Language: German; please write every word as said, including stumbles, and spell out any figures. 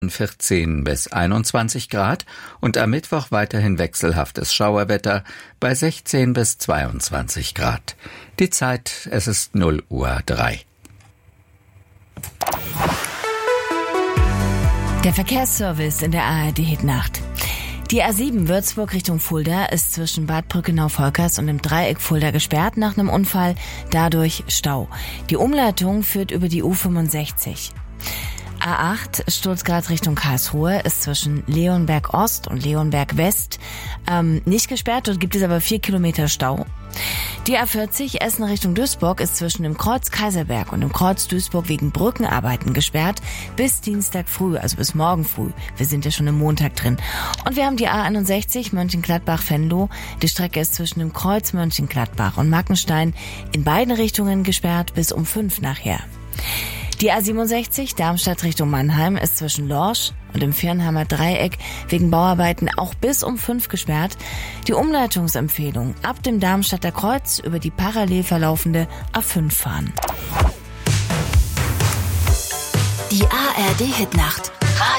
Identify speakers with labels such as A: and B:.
A: vierzehn bis einundzwanzig Grad und am Mittwoch weiterhin wechselhaftes Schauerwetter bei sechzehn bis zweiundzwanzig Grad. Die Zeit, es ist null Uhr drei.
B: Der Verkehrsservice in der A R D-Hitnacht. Die A sieben Würzburg Richtung Fulda ist zwischen Bad Brückenau-Volkers und dem Dreieck Fulda gesperrt nach einem Unfall, dadurch Stau. Die Umleitung führt über die U fünfundsechzig. A acht Stuttgart Richtung Karlsruhe ist zwischen Leonberg Ost und Leonberg West ähm, nicht gesperrt, dort gibt es aber vier Kilometer Stau. Die A vierzig Essen Richtung Duisburg ist zwischen dem Kreuz Kaiserberg und dem Kreuz Duisburg wegen Brückenarbeiten gesperrt bis Dienstag früh, also bis morgen früh. Wir sind ja schon im Montag drin. Und wir haben die A einundsechzig Mönchengladbach-Venlo. Die Strecke ist zwischen dem Kreuz Mönchengladbach und Mackenstein in beiden Richtungen gesperrt bis um fünf nachher. Die A siebenundsechzig Darmstadt Richtung Mannheim ist zwischen Lorsch und dem Viernheimer Dreieck wegen Bauarbeiten auch bis um fünf gesperrt. Die Umleitungsempfehlung ab dem Darmstadter Kreuz über die parallel verlaufende A fünf fahren.
C: Die A R D-Hitnacht.